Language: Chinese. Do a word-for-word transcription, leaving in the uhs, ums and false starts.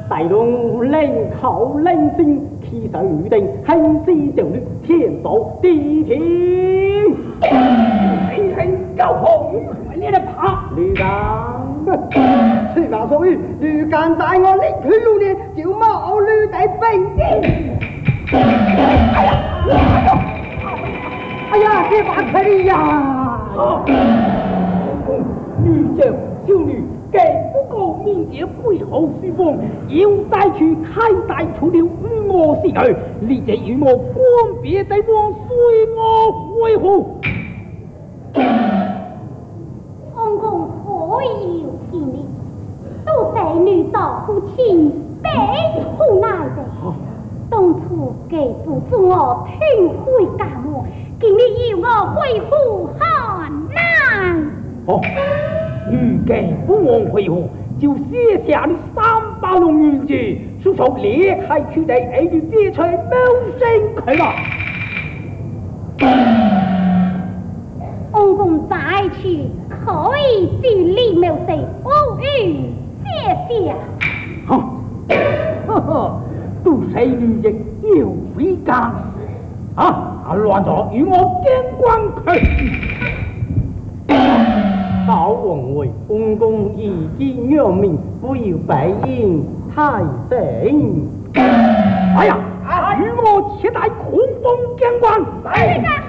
大龙领口领先，气势预定，兴师就律，天道地天。 嘿嘿，高红，你来爬。 吕刚， 此话所语，吕干带我领去六年，就冇吕带兵的。哎呀，哎呀，哎呀，这把可以呀！ 女将小女，给不够面前背后施风，要带去开大出了与我是去，你这与我官别地方随我回府。 公公何有见你？都在女道夫亲被无奈的。当初给不助我听会家务，今日要我回府汉难。 哦，如给不往回府，就写下你三百龙原字，叔叔裂开去地，挨住别出谋生去了。 公公再去可以治理谋事，无语谢谢。 哈，呵呵，都是女人要回家啊！乱咗与我见光去。 好王位，公公已经让命，不要白应太神。 哎呀，与我且待空中见光。 来。